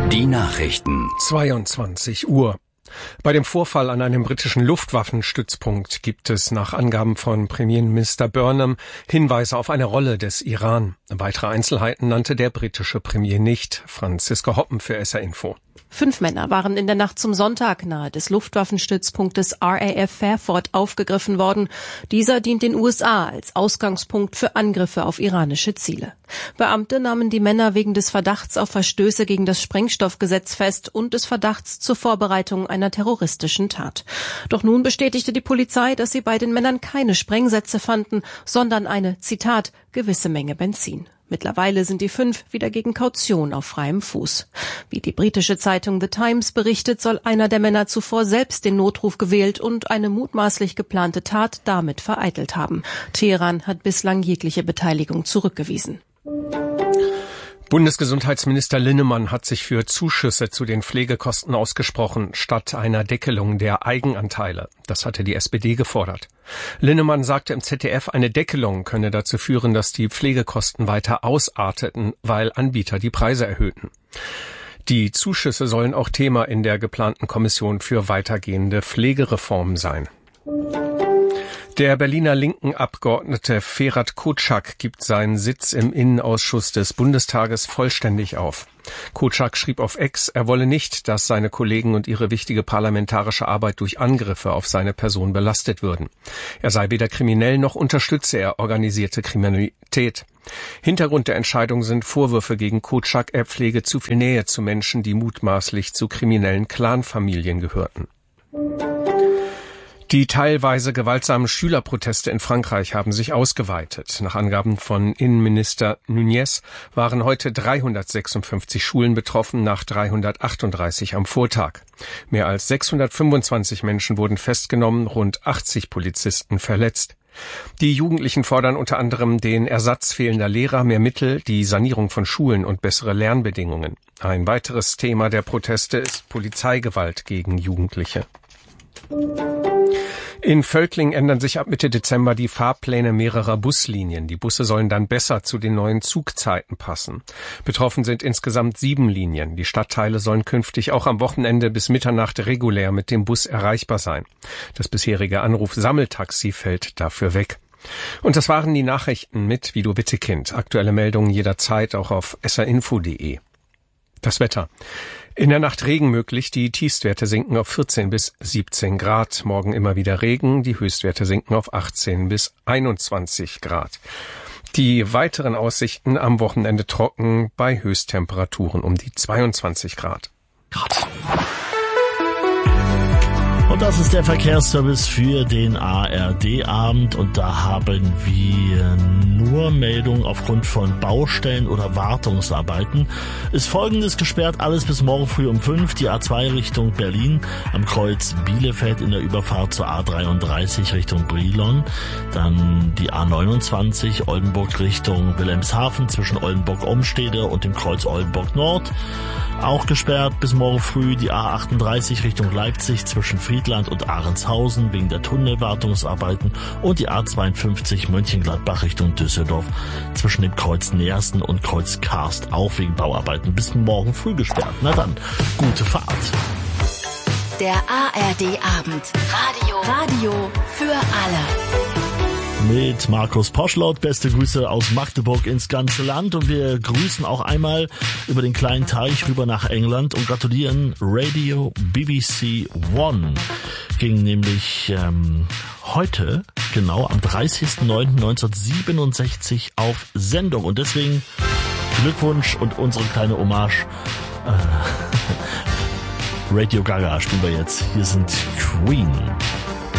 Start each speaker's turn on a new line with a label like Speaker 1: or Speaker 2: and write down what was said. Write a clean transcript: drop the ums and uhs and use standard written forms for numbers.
Speaker 1: Die Nachrichten.
Speaker 2: 22 Uhr. Bei dem Vorfall an einem britischen Luftwaffenstützpunkt gibt es nach Angaben von Premierminister Burnham Hinweise auf eine Rolle des Iran. Weitere Einzelheiten nannte der britische Premier nicht. Franziska Hoppen für SR Info.
Speaker 3: 5 Männer waren in der Nacht zum Sonntag nahe des Luftwaffenstützpunktes RAF Fairford aufgegriffen worden. Dieser dient den USA als Ausgangspunkt für Angriffe auf iranische Ziele. Beamte nahmen die Männer wegen des Verdachts auf Verstöße gegen das Sprengstoffgesetz fest und des Verdachts zur Vorbereitung einer terroristischen Tat. Doch nun bestätigte die Polizei, dass sie bei den Männern keine Sprengsätze fanden, sondern eine, Zitat, gewisse Menge Benzin. Mittlerweile sind die 5 wieder gegen Kaution auf freiem Fuß. Wie die britische Zeitung The Times berichtet, soll einer der Männer zuvor selbst den Notruf gewählt und eine mutmaßlich geplante Tat damit vereitelt haben. Teheran hat bislang jegliche Beteiligung zurückgewiesen.
Speaker 2: Bundesgesundheitsminister Linnemann hat sich für Zuschüsse zu den Pflegekosten ausgesprochen, statt einer Deckelung der Eigenanteile. Das hatte die SPD gefordert. Linnemann sagte im ZDF, eine Deckelung könne dazu führen, dass die Pflegekosten weiter ausarteten, weil Anbieter die Preise erhöhten. Die Zuschüsse sollen auch Thema in der geplanten Kommission für weitergehende Pflegereformen sein. Der Berliner linken Abgeordnete Ferhat Kotschak gibt seinen Sitz im Innenausschuss des Bundestages vollständig auf. Kotschak schrieb auf X, er wolle nicht, dass seine Kollegen und ihre wichtige parlamentarische Arbeit durch Angriffe auf seine Person belastet würden. Er sei weder kriminell noch unterstütze er organisierte Kriminalität. Hintergrund der Entscheidung sind Vorwürfe gegen Kotschak, er pflege zu viel Nähe zu Menschen, die mutmaßlich zu kriminellen Clanfamilien gehörten. Die teilweise gewaltsamen Schülerproteste in Frankreich haben sich ausgeweitet. Nach Angaben von Innenminister Nunez waren heute 356 Schulen betroffen, nach 338 am Vortag. Mehr als 625 Menschen wurden festgenommen, rund 80 Polizisten verletzt. Die Jugendlichen fordern unter anderem den Ersatz fehlender Lehrer, mehr Mittel, die Sanierung von Schulen und bessere Lernbedingungen. Ein weiteres Thema der Proteste ist Polizeigewalt gegen Jugendliche. In Völkling ändern sich ab Mitte Dezember die Fahrpläne mehrerer Buslinien. Die Busse sollen dann besser zu den neuen Zugzeiten passen. Betroffen sind insgesamt 7 Linien. Die Stadtteile sollen künftig auch am Wochenende bis Mitternacht regulär mit dem Bus erreichbar sein. Das bisherige Anruf-Sammeltaxi fällt dafür weg. Und das waren die Nachrichten mit Guido Wittekind. Aktuelle Meldungen jederzeit auch auf srinfo.de. Das Wetter. In der Nacht Regen möglich, die Tiefstwerte sinken auf 14 bis 17 Grad. Morgen immer wieder Regen, die Höchstwerte sinken auf 18 bis 21 Grad. Die weiteren Aussichten am Wochenende trocken bei Höchsttemperaturen um die 22 Grad.
Speaker 4: Und das ist der Verkehrsservice für den ARD-Abend und da haben wir nur Meldungen aufgrund von Baustellen oder Wartungsarbeiten. Ist Folgendes gesperrt, alles bis morgen früh um 5, die A2 Richtung Berlin, am Kreuz Bielefeld in der Überfahrt zur A33 Richtung Brilon, dann die A29 Oldenburg Richtung Wilhelmshaven zwischen Oldenburg-Umstede und dem Kreuz Oldenburg Nord. Auch gesperrt bis morgen früh die A38 Richtung Leipzig zwischen Friedland und Ahrenshausen wegen der Tunnelwartungsarbeiten und die A52 Mönchengladbach Richtung Düsseldorf zwischen dem Kreuz Neersten und Kreuz Karst auch wegen Bauarbeiten bis morgen früh gesperrt. Na dann, gute Fahrt.
Speaker 1: Der ARD-Abend. Radio für alle.
Speaker 4: Mit Markus Poschlaut, beste Grüße aus Magdeburg ins ganze Land und wir grüßen auch einmal über den kleinen Teich rüber nach England und gratulieren Radio BBC One. Ging nämlich heute, genau am 30.09.1967 auf Sendung und deswegen Glückwunsch und unsere kleine Hommage. Radio Gaga spielen wir jetzt. Hier sind Queen.